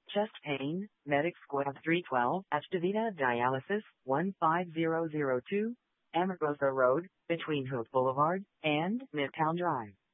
Chest pain, Medic Squad 312, Estevita Dialysis, 15002, Amargosa Road, between Hook Boulevard and Midtown Drive.